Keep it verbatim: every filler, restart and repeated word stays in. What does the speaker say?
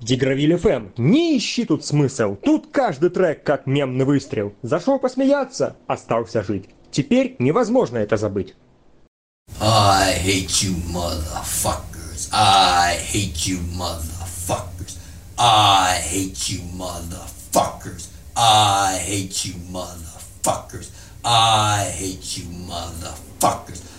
Дигравиль эф эм, не ищи тут смысл. Тут каждый трек как мемный выстрел. Зашел посмеяться, остался жить. Теперь невозможно это забыть. I hate you motherfuckers. I hate you motherfuckers. I hate you motherfuckers. I hate you motherfuckers. I hate you motherfuckers.